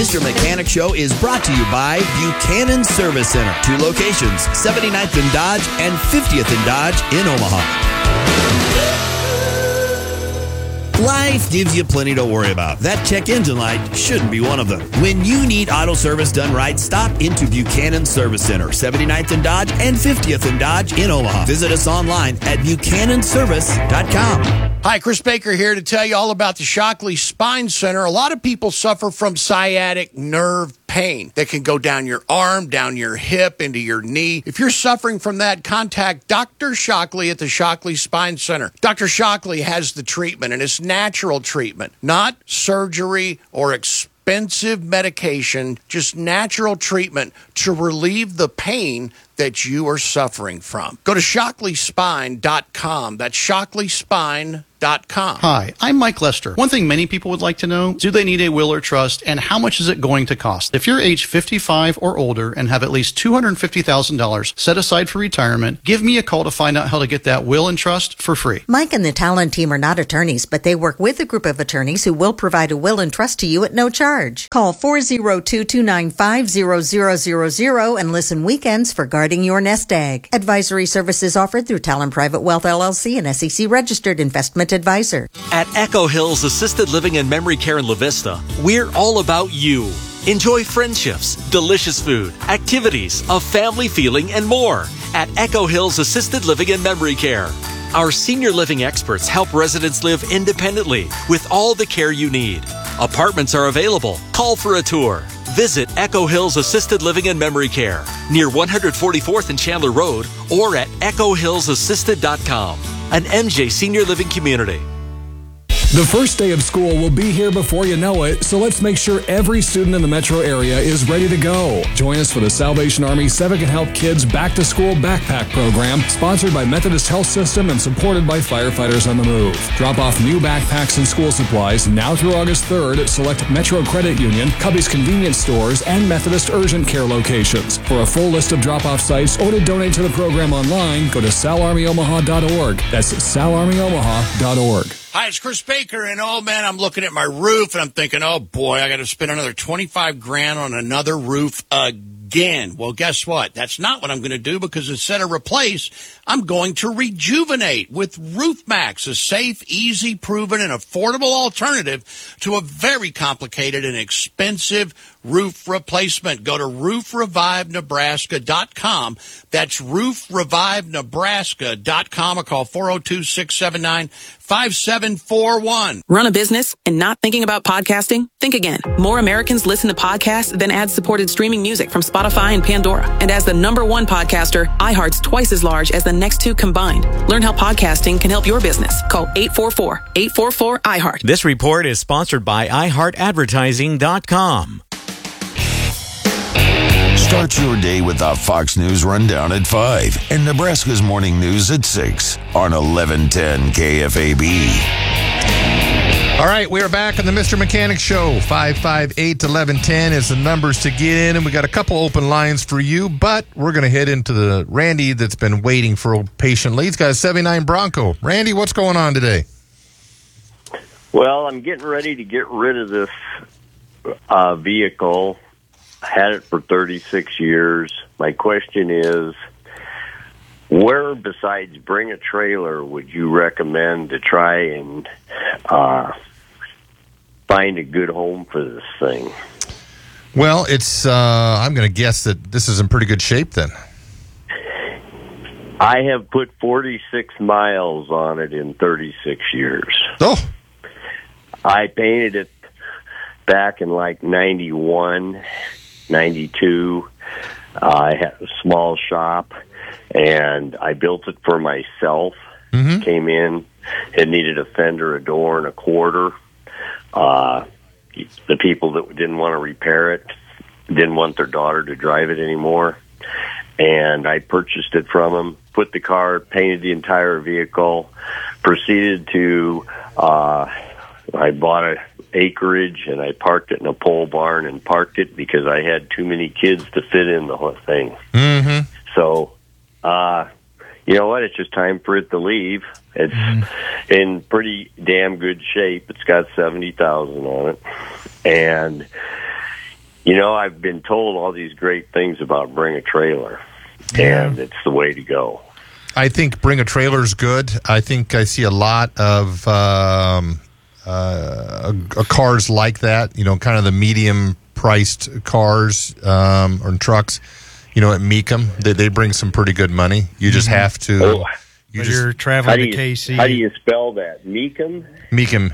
Mr. Mechanic Show is brought to you by Buchanan Service Center. 2 locations, 79th and Dodge and 50th and Dodge in Omaha. Life gives you plenty to worry about. That check engine light shouldn't be one of them. When you need auto service done right, stop into Buchanan Service Center, 79th and Dodge and 50th and Dodge in Omaha. Visit us online at buchananservice.com. Hi, Chris Baker here to tell you all about the Shockley Spine Center. A lot of people suffer from sciatic nerve pain that can go down your arm, down your hip, into your knee. If you're suffering from that, contact Dr. Shockley at the Shockley Spine Center. Dr. Shockley has the treatment, and it's natural treatment, not surgery or expensive medication, just natural treatment to relieve the pain that you are suffering from. Go to ShockleySpine.com. That's ShockleySpine.com. Hi, I'm Mike Lester. One thing many people would like to know, do they need a will or trust, and how much is it going to cost? If you're age 55 or older and have at least $250,000 set aside for retirement, give me a call to find out how to get that will and trust for free. Mike and the Talon team are not attorneys, but they work with a group of attorneys who will provide a will and trust to you at no charge. Call 402-295-0000 and listen weekends for guarding your nest egg. Advisory services offered through Talon Private Wealth LLC, an SEC registered investment advisor. At Echo Hills Assisted Living and Memory Care in La Vista, we're all about you. Enjoy friendships, delicious food, activities, a family feeling, and more at Echo Hills Assisted Living and Memory Care. Our senior living experts help residents live independently with all the care you need. Apartments are available. Call for a tour. Visit Echo Hills Assisted Living and Memory Care near 144th and Chandler Road or at echohillsassisted.com. An MJ Senior Living community. The first day of school will be here before you know it, so let's make sure every student in the metro area is ready to go. Join us for the Salvation Army Seven Can Help Kids Back to School Backpack Program, sponsored by Methodist Health System and supported by Firefighters on the Move. Drop off new backpacks and school supplies now through August 3rd at select Metro Credit Union, Cubby's Convenience Stores, and Methodist Urgent Care locations. For a full list of drop-off sites or to donate to the program online, go to salarmyomaha.org. That's salarmyomaha.org. Hi, it's Chris Baker, and oh man, I'm looking at my roof, and I'm thinking, oh boy, I got to spend another $25,000 on another roof again. Well, guess what? That's not what I'm going to do, because instead of replace, I'm going to rejuvenate with RoofMax, a safe, easy, proven, and affordable alternative to a very complicated and expensive roof replacement. Go to roofrevivenebraska.com. That's roofrevivenebraska.com, or call 402-679-5741. Run a business and not thinking about podcasting? Think again. More Americans listen to podcasts than ad-supported streaming music from Spotify and Pandora. And as the #1 podcaster, iHeart's twice as large as the next 2 combined. Learn how podcasting can help your business. Call 844-844-iHeart. This report is sponsored by iHeartAdvertising.com. Start your day with the Fox News Rundown at 5 and Nebraska's Morning News at 6 on 1110 KFAB. All right, we are back on the Mr. Mechanic Show. 558-1110 is the numbers to get in, and we got a couple open lines for you, but we're going to head into the Randy that's been waiting for patiently. He's got a 79 Bronco. Randy, what's going on today? Well, I'm getting ready to get rid of this vehicle. Had it for 36 years. My question is, where besides bring a trailer would you recommend to try and find a good home for this thing? Well, it's I'm going to guess that this is in pretty good shape then. I have put 46 miles on it in 36 years. Oh. I painted it back in like 91, 92. I had a small shop, and I built it for myself. Mm-hmm. Came in, it needed a fender, a door, and a quarter. The people that didn't want to repair it didn't want their daughter to drive it anymore, and I purchased it from them, put the car, painted the entire vehicle, proceeded to... I bought an acreage, and I parked it in a pole barn and parked it because I had too many kids to fit in the whole thing. Mm-hmm. So, you know what? It's just time for it to leave. It's in pretty damn good shape. It's got 70,000 on it. And, I've been told all these great things about Bring a Trailer, and it's the way to go. I think Bring a Trailer is good. I think I see a lot of cars like that, kind of the medium-priced cars or trucks, at Mecum. They bring some pretty good money. You just have to... You're traveling to KC. How do you spell that? Mecum? Mecum.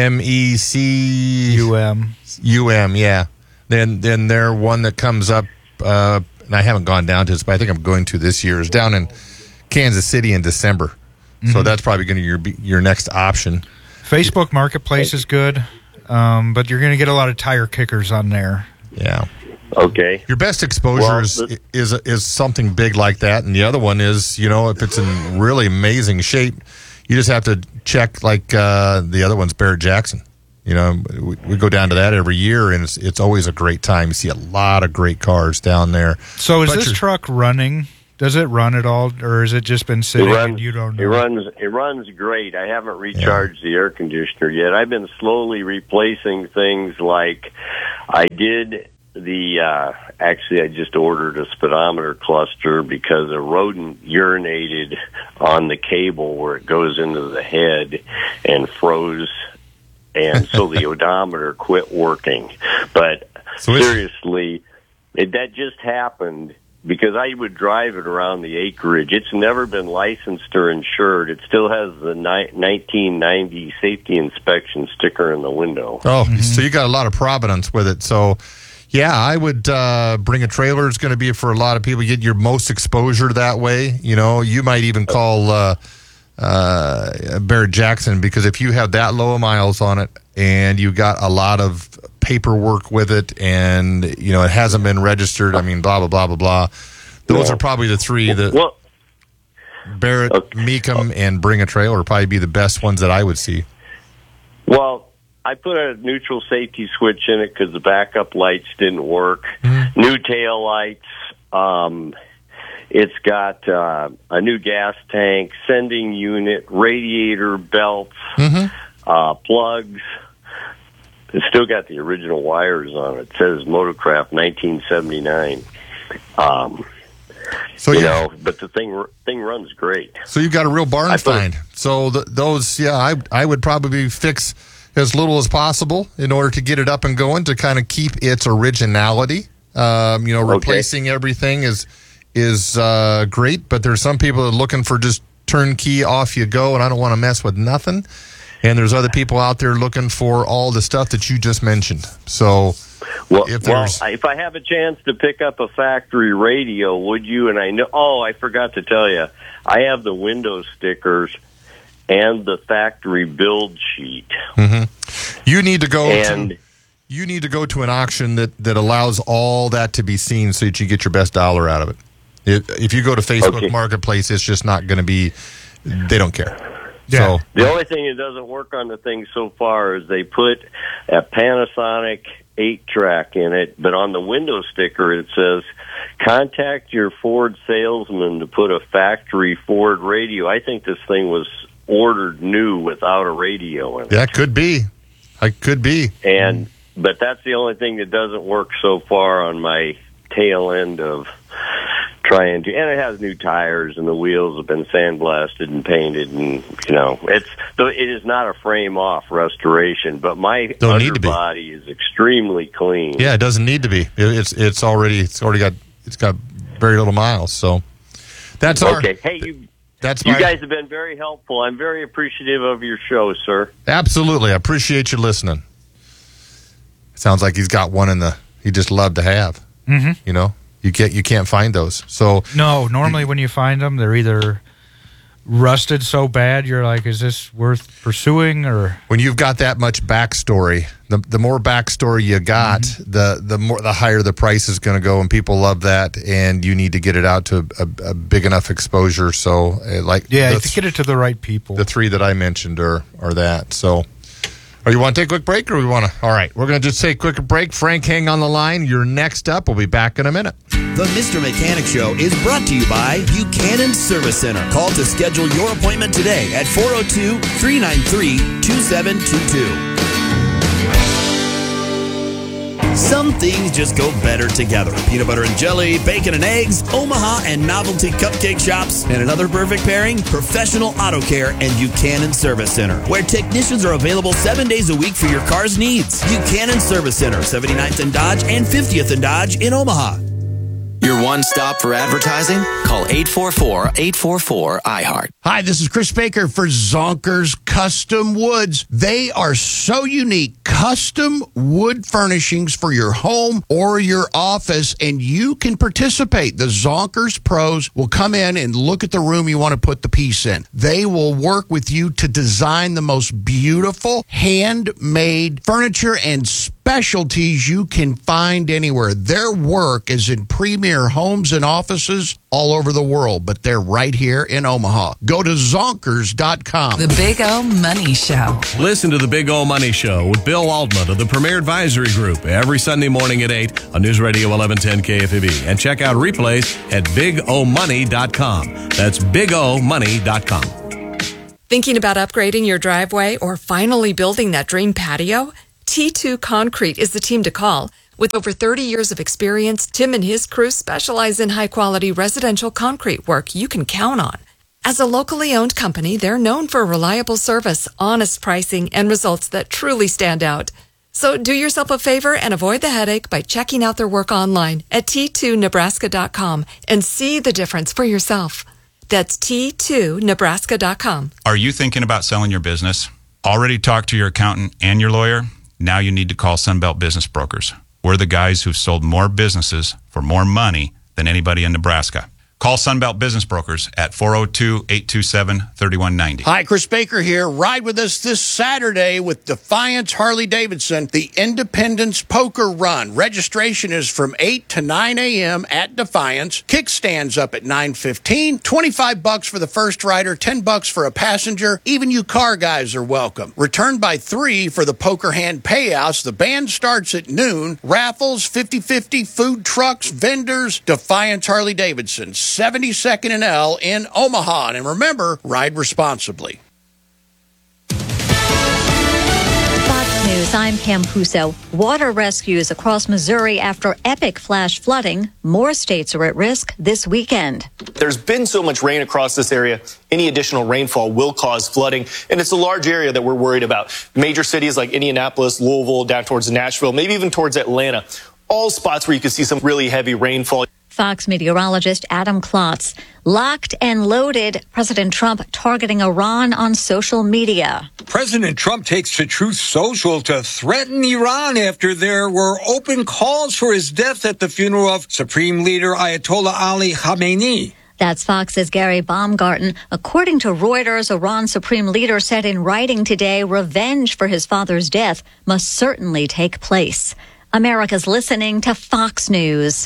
MECUM, yeah. Then they're one that comes up, and I haven't gone down to this, but I think I'm going to this year, is down in Kansas City in December. Mm-hmm. So that's probably going to be your next option. Facebook Marketplace is good, but you're going to get a lot of tire kickers on there. Yeah. Okay. Your best exposure is something big like that, and the other one is, if it's in really amazing shape, you just have to check like the other one's Barrett Jackson. We go down to that every year, and it's always a great time. You see a lot of great cars down there. So is this truck running? Does it run at all, or has it just been sitting and you don't know? It runs great. I haven't recharged the air conditioner yet. I've been slowly replacing things like I did actually I just ordered a speedometer cluster because a rodent urinated on the cable where it goes into the head and froze, and so the odometer quit working. But seriously, that just happened because I would drive it around the acreage. It's never been licensed or insured. It still has the 1990 safety inspection sticker in the window. Oh, so you got a lot of provenance with it. So, yeah, I would Bring a Trailer is going to be for a lot of people. You get your most exposure that way. You might even call Barrett Jackson, because if you have that low of miles on it and you got a lot of paperwork with it and it hasn't been registered, blah blah blah blah blah, those are probably the three that Barrett, Mecum, and Bring a Trailer would probably be the best ones that I would see. Well, I put a neutral safety switch in it because the backup lights didn't work. New tail lights. It's got a new gas tank, sending unit, radiator belts, plugs. It's still got the original wires on it. It says Motorcraft 1979. But the thing runs great. So you've got a real barn find. So I would probably fix as little as possible in order to get it up and going, to kind of keep its originality. Replacing everything is great, but there's some people that are looking for just turnkey, off you go, and I don't want to mess with nothing. And there's other people out there looking for all the stuff that you just mentioned. So, if I have a chance to pick up a factory radio, would you? And I forgot to tell you, I have the window stickers and the factory build sheet. You need to go to an auction that allows all that to be seen, so that you get your best dollar out of it. If you go to Facebook Marketplace, it's just not going to be. They don't care. Yeah. So the only thing that doesn't work on the thing so far is they put a Panasonic 8-track in it, but on the window sticker it says, "Contact your Ford salesman to put a factory Ford radio." I think this thing was ordered new without a radio in it. That could be. But that's the only thing that doesn't work so far on my tail end of trying to, and it has new tires and the wheels have been sandblasted and painted, and it is not a frame off restoration, but my underbody is extremely clean. Yeah, it doesn't need to be. It's got very little miles, so that's okay. Hey, you guys have been very helpful. I'm very appreciative of your show, sir. Absolutely, I appreciate you listening. Sounds like he's got one he just loved to have. You can't find those. So no, normally when you find them, they're either rusted so bad you're like, is this worth pursuing? Or when you've got that much backstory, the more backstory you got, the higher the price is going to go, and people love that, and you need to get it out to a big enough exposure. So to get it to the right people. The three that I mentioned are that. So. Or you want to take a quick break, or we want to? All right, we're going to just take a quick break. Frank, hang on the line. You're next up. We'll be back in a minute. The Mr. Mechanic Show is brought to you by Buchanan Service Center. Call to schedule your appointment today at 402-393-2722. Some things just go better together. Peanut butter and jelly, bacon and eggs, Omaha and novelty cupcake shops. And another perfect pairing, professional auto care and Buchanan Service Center, where technicians are available 7 days a week for your car's needs. Buchanan Service Center, 79th and Dodge and 50th and Dodge in Omaha. Your one stop for advertising? Call 844-844-iHeart. Hi, this is Chris Baker for Zonkers Custom Woods. They are so unique. Custom wood furnishings for your home or your office, and you can participate. The Zonkers pros will come in and look at the room you want to put the piece in. They will work with you to design the most beautiful handmade furniture and specialties you can find anywhere. Their work is in premier homes and offices all over the world, but they're right here in Omaha. Go to Zonkers.com. The Big O Money Show. Listen to the Big O Money Show with Bill Waldman of the Premier Advisory Group every Sunday morning at 8 on News Radio 1110 KFAB. And check out replays at BigOMoney.com. That's BigOMoney.com. Thinking about upgrading your driveway or finally building that dream patio? T2 Concrete is the team to call. With over 30 years of experience, Tim and his crew specialize in high-quality residential concrete work you can count on. As a locally owned company, they're known for reliable service, honest pricing, and results that truly stand out. So do yourself a favor and avoid the headache by checking out their work online at T2Nebraska.com and see the difference for yourself. That's T2Nebraska.com. Are you thinking about selling your business? Already talked to your accountant and your lawyer? Now you need to call Sunbelt Business Brokers. We're the guys who've sold more businesses for more money than anybody in Nebraska. Call Sunbelt Business Brokers at 402-827-3190. Hi, Chris Baker here. Ride with us this Saturday with Defiance Harley-Davidson, the Independence Poker Run. Registration is from 8 to 9 a.m. at Defiance. Kickstands up at 9:15. $25 for the first rider, $10 for a passenger. Even you car guys are welcome. Return by 3 for the poker hand payouts. The band starts at noon. Raffles, 50-50, food trucks, vendors. Defiance Harley-Davidson. 72nd and L in Omaha. And remember, ride responsibly. Fox News, I'm Pam Puso. Water rescues across Missouri after epic flash flooding. More states are at risk this weekend. There's been so much rain across this area. Any additional rainfall will cause flooding, and it's a large area that we're worried about. Major cities like Indianapolis, Louisville, down towards Nashville, maybe even towards Atlanta. All spots where you can see some really heavy rainfall. Fox meteorologist Adam Klotz. Locked and loaded, President Trump targeting Iran on social media. President Trump takes to Truth Social to threaten Iran after there were open calls for his death at the funeral of Supreme Leader Ayatollah Ali Khamenei. That's Fox's Gary Baumgarten. According to Reuters, Iran's supreme leader said in writing today, revenge for his father's death must certainly take place. America's listening to Fox News.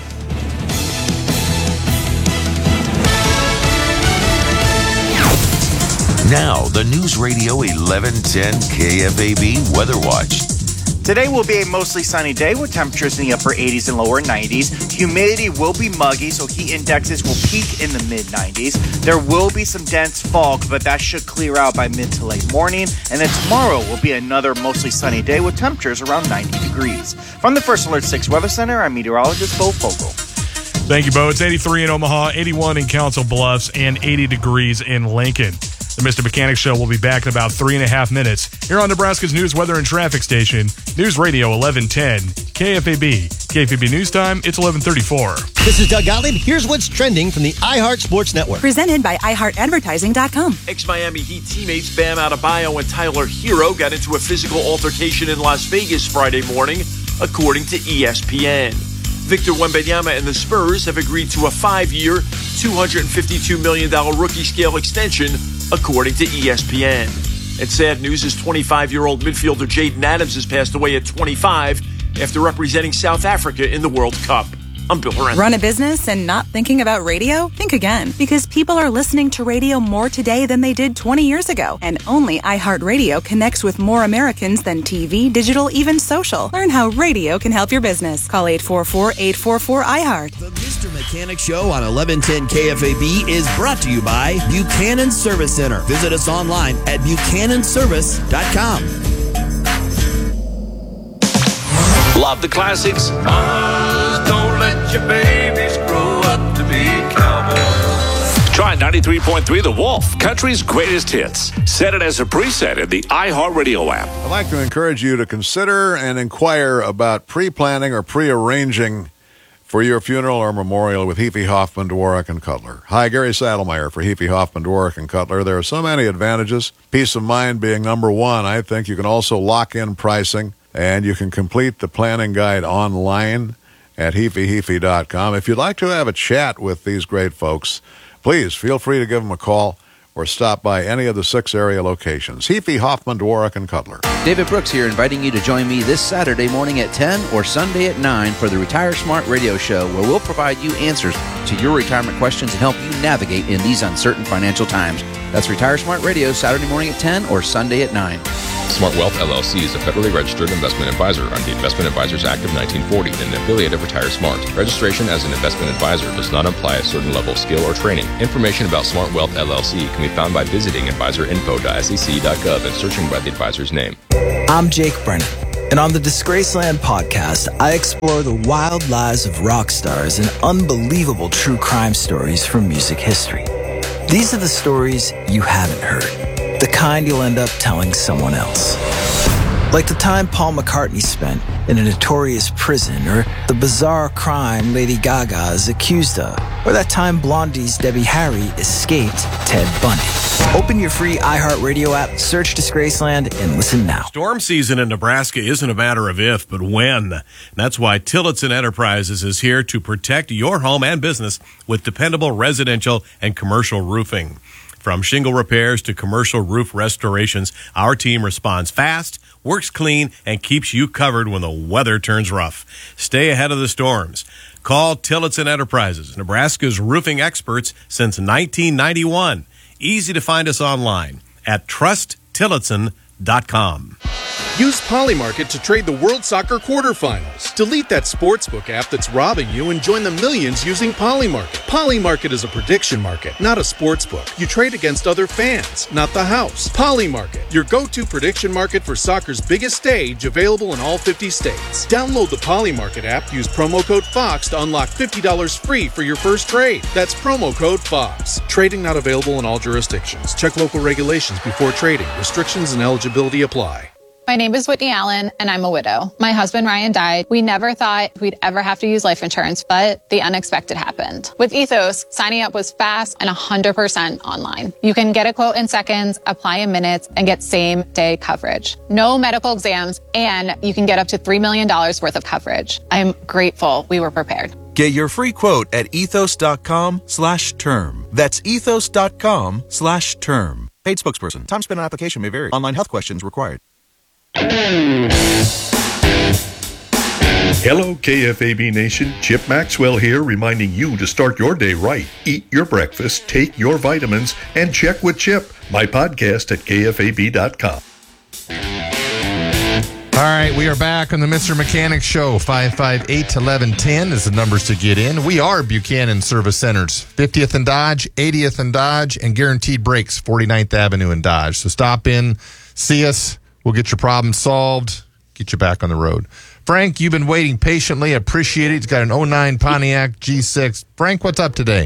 Now, the News Radio 1110 KFAB Weather Watch. Today will be a mostly sunny day with temperatures in the upper 80s and lower 90s. Humidity will be muggy, so heat indexes will peak in the mid-90s. There will be some dense fog, but that should clear out by mid to late morning. And then tomorrow will be another mostly sunny day with temperatures around 90 degrees. From the First Alert 6 Weather Center, I'm meteorologist Bo Fogle. Thank you, Bo. It's 83 in Omaha, 81 in Council Bluffs, and 80 degrees in Lincoln. The Mr. Mechanic Show will be back in about 3.5 minutes here on Nebraska's news, weather, and traffic station, News Radio 1110, KFAB. KFAB News Time, it's 11:34. This is Doug Gottlieb. Here's what's trending from the iHeart Sports Network. Presented by iHeartAdvertising.com. Ex-Miami Heat teammates Bam Adebayo and Tyler Hero got into a physical altercation in Las Vegas Friday morning, according to ESPN. Victor Wembanyama and the Spurs have agreed to a 5-year, $252 million rookie scale extension, according to ESPN. And sad news is 25-year-old midfielder Jaden Adams has passed away at 25 after representing South Africa in the World Cup. I'm Bill Lorenzo. Run a business and not thinking about radio? Think again, because people are listening to radio more today than they did 20 years ago. And only iHeartRadio connects with more Americans than TV, digital, even social. Learn how radio can help your business. Call 844-844-iHeart. The Mr. Mechanic Show on 1110 KFAB is brought to you by Buchanan Service Center. Visit us online at buchananservice.com. Love the classics? Mamas, don't let your babies grow up to be cowboys. Try 93.3 The Wolf, country's greatest hits. Set it as a preset in the iHeartRadio app. I'd like to encourage you to consider and inquire about pre-planning or pre-arranging for your funeral or memorial with Hefe, Hoffman, Dworak, and Cutler. Hi, Gary Saddlemeyer for Hefe, Hoffman, Dworak, and Cutler. There are so many advantages, peace of mind being number one. I think you can also lock in pricing, and you can complete the planning guide online at hefehefe.com. If you'd like to have a chat with these great folks, please feel free to give them a call or stop by any of the 6 area locations. Hefe, Hoffman, Dworak, and Cutler. David Brooks here, inviting you to join me this Saturday morning at 10 or Sunday at 9 for the Retire Smart radio show, where we'll provide you answers to your retirement questions and help you navigate in these uncertain financial times. That's Retire Smart Radio, Saturday morning at 10 or Sunday at 9. Smart Wealth LLC is a federally registered investment advisor under the Investment Advisors Act of 1940 and an affiliate of Retire Smart. Registration as an investment advisor does not imply a certain level of skill or training. Information about Smart Wealth LLC can be found by visiting advisorinfo.sec.gov and searching by the advisor's name. I'm Jake Brennan, and on the Disgraceland podcast, I explore the wild lives of rock stars and unbelievable true crime stories from music history. These are the stories you haven't heard, the kind you'll end up telling someone else. Like the time Paul McCartney spent in a notorious prison, or the bizarre crime Lady Gaga is accused of, or that time Blondie's Debbie Harry escaped Ted Bundy. Open your free iHeartRadio app, search Disgraceland, and listen now. Storm season in Nebraska isn't a matter of if, but when. That's why Tillotson Enterprises is here to protect your home and business with dependable residential and commercial roofing. From shingle repairs to commercial roof restorations, our team responds fast, works clean, and keeps you covered when the weather turns rough. Stay ahead of the storms. Call Tillotson Enterprises, Nebraska's roofing experts since 1991. Easy to find us online at trusttillotson.com. Use Polymarket to trade the World Soccer quarterfinals. Delete that sportsbook app that's robbing you and join the millions using Polymarket. Polymarket is a prediction market, not a sportsbook. You trade against other fans, not the house. Polymarket, your go-to prediction market for soccer's biggest stage, available in all 50 states. Download the Polymarket app, use promo code FOX to unlock $50 free for your first trade. That's promo code FOX. Trading not available in all jurisdictions. Check local regulations before trading. Restrictions and eligibility apply. My name is Whitney Allen, and I'm a widow. My husband, Ryan, died. We never thought we'd ever have to use life insurance, but the unexpected happened. With Ethos, signing up was fast and 100% online. You can get a quote in seconds, apply in minutes, and get same-day coverage. No medical exams, and you can get up to $3 million worth of coverage. I'm grateful we were prepared. Get your free quote at ethos.com/term. That's ethos.com/term. Paid spokesperson. Time spent on application may vary. Online health questions required. Hello, KFAB Nation. Chip Maxwell here, reminding you to start your day right. Eat your breakfast, take your vitamins, and check with Chip, my podcast at KFAB.com. All right, we are back on the Mr. Mechanic Show. 558-1110 is the numbers to get in. We are Buchanan Service Centers, 50th and Dodge, 80th and Dodge, and Guaranteed Brakes, 49th Avenue and Dodge. So stop in, see us. We'll get your problem solved, get you back on the road. Frank, you've been waiting patiently. Appreciate it. He's got an 09 Pontiac G6. Frank, what's up today?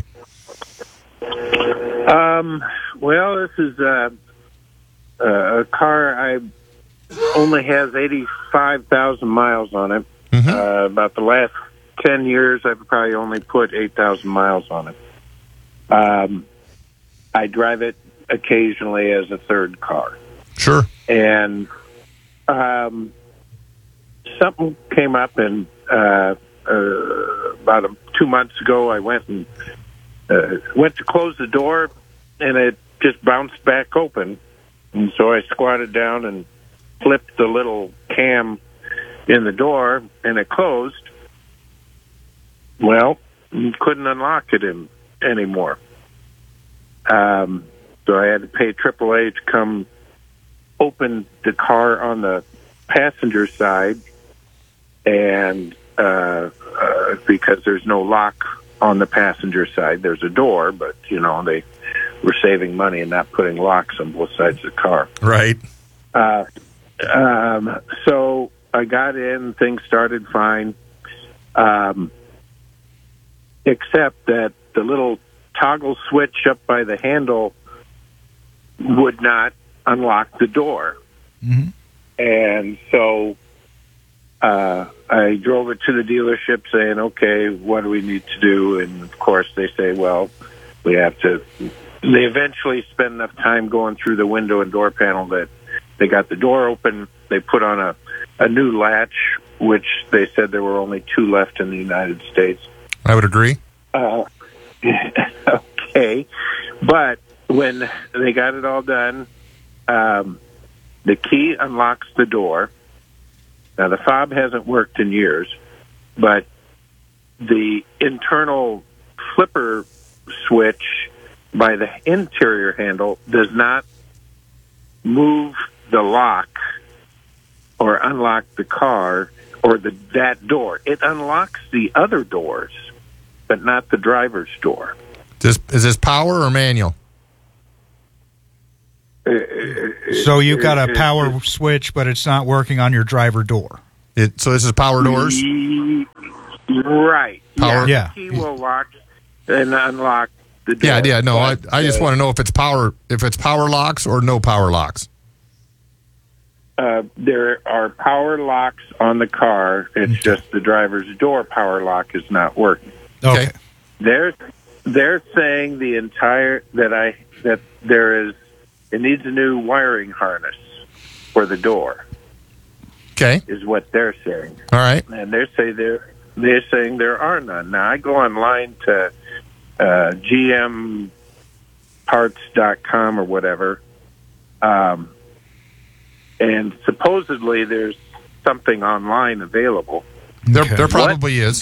Well, this is a car only has 85,000 miles on it. Mm-hmm. About the last 10 years, I've probably only put 8,000 miles on it. I drive it occasionally as a third car. Sure. And something came up, and about 2 months ago, I went to close the door, and it just bounced back open. And so I squatted down and flipped the little cam in the door, and it closed. Well, couldn't unlock it anymore. So I had to pay AAA to come open the car on the passenger side, and because there's no lock on the passenger side, there's a door, but they were saving money and not putting locks on both sides of the car. Right. So I got in, things started fine, except that the little toggle switch up by the handle would not unlock the door. Mm-hmm. And so I drove it to the dealership saying, okay, what do we need to do? And, of course, they say, well, we have to... They eventually spend enough time going through the window and door panel that they got the door open. They put on a new latch, which they said there were only 2 left in the United States. I would agree. Okay. But when they got it all done, the key unlocks the door. Now, the fob hasn't worked in years, but the internal flipper switch by the interior handle does not move the lock or unlock the car or that door. It unlocks the other doors, but not the driver's door. Is this power or manual? So you've got a power switch, but it's not working on your driver door. So this is power doors? Right. Power? Yeah. The key will lock and unlock the door. Yeah. No, I just want to know if it's power locks or no power locks. There are power locks on the car. It's just the driver's door power lock is not working. Okay. They're saying that there is. It needs a new wiring harness for the door. Okay, is what they're saying. All right, and they're saying there are none. Now I go online to GMparts.com or whatever, and supposedly there's something online available. There probably is.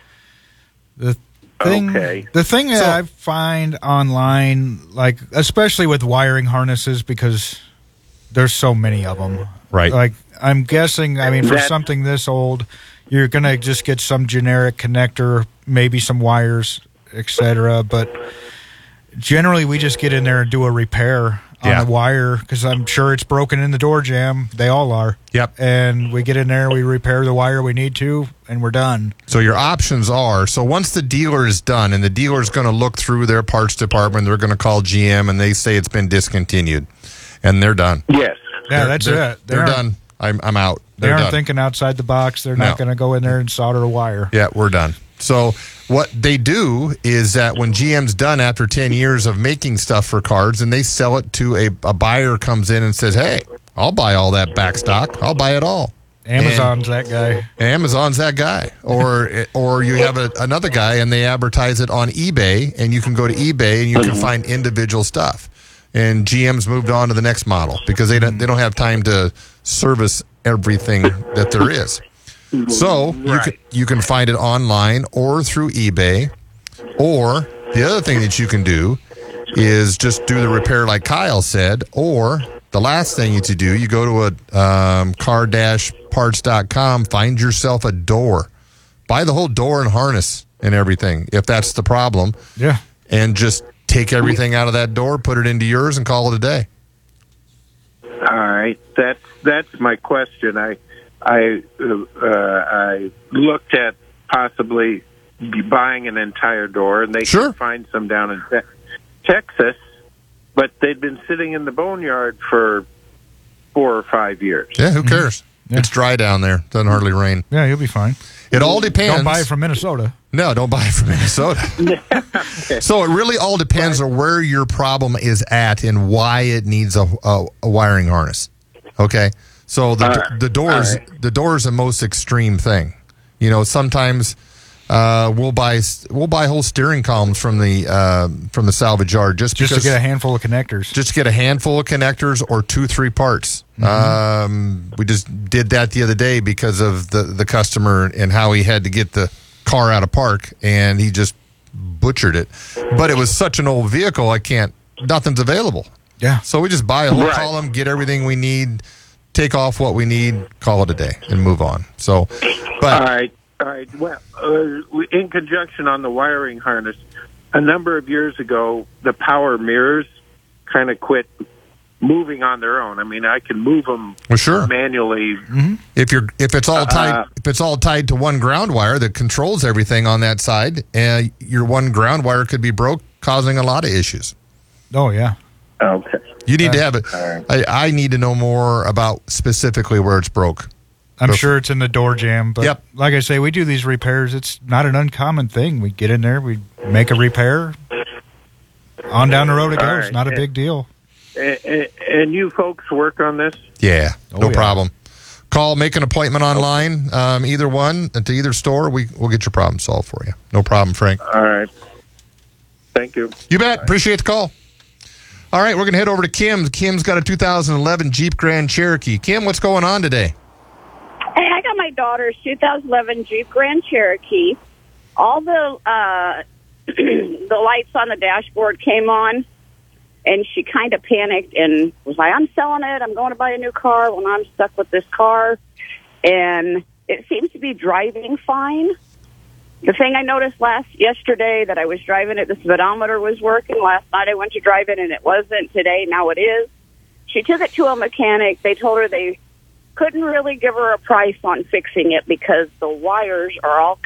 The thing that I find online, like especially with wiring harnesses, because there's so many of them. Right. Like I'm guessing, for something this old, you're gonna just get some generic connector, maybe some wires, etc. But generally, we just get in there and do a repair on the wire because I'm sure it's broken in the door jamb. They all are. Yep. And we get in there, we repair the wire we need to, and we're done. So your options are, once the dealer is done, and the dealer is going to look through their parts department, they're going to call GM, and they say it's been discontinued, and they're done. Yes. Yeah, that's it. They're done. I'm out. They aren't done. thinking outside the box. They're not going to go in there and solder a wire. Yeah, we're done. So what they do is that when GM's done after 10 years of making stuff for cars, and they sell it to a buyer comes in and says, hey, I'll buy all that back stock. I'll buy it all. Amazon's that guy. Or you have another guy, and they advertise it on eBay, and you can go to eBay, and you can find individual stuff. And GM's moved on to the next model because they don't have time to service everything that there is. So you can find it online or through eBay, or the other thing that you can do is just do the repair like Kyle said, or the last thing you do, you go to a car-parts.com, find yourself a door, buy the whole door and harness and everything if that's the problem. Yeah. And just take everything out of that door, put it into yours, and call it a day. All right, that's my question. I looked at possibly buying an entire door, and they could find some down in Texas, but they'd been sitting in the boneyard for 4 or 5 years. Yeah, who cares? It's dry down there. Doesn't hardly rain. Yeah, you'll be fine. It all depends. Don't buy it from Minnesota. No, don't buy it from Minnesota. So it really all depends on where your problem is at and why it needs a wiring harness. Okay? So the door is the most extreme thing. Sometimes we'll buy whole steering columns from the salvage yard just to get a handful of connectors. Just to get a handful of connectors or 2-3 parts. Mm-hmm. We just did that the other day because of the customer and how he had to get the car out of park, and he just butchered it. But it was such an old vehicle, nothing's available. Yeah. So we just buy a whole column, get everything we need, take off what we need, call it a day, and move on. So, but all right. Well, in conjunction on the wiring harness, a number of years ago, the power mirrors kind of quit moving on their own. I mean, I can move them manually. If it's all tied to one ground wire that controls everything on that side, your one ground wire could be broke, causing a lot of issues. Oh yeah. Okay. You need to have it. Right. I need to know more about specifically where it's broke. I'm sure it's in the door jamb, but like I say, we do these repairs. It's not an uncommon thing. We get in there, we make a repair, on down the road it goes. Right. Not a big deal. And you folks work on this? Yeah, no problem. Call, make an appointment online, either one, to either store. We'll get your problem solved for you. No problem, Frank. All right. Thank you. You bet. Appreciate the call. All right, we're going to head over to Kim. Kim's got a 2011 Jeep Grand Cherokee. Kim, what's going on today? Hey, I got my daughter's 2011 Jeep Grand Cherokee. All the the lights on the dashboard came on, and she kind of panicked and was like, I'm selling it. I'm going to buy a new car when I'm stuck with this car. And it seems to be driving fine. The thing I noticed yesterday that I was driving it, the speedometer was working. Last night I went to drive it, and it wasn't. Today, now it is. She took it to a mechanic. They told her they couldn't really give her a price on fixing it because the wires are all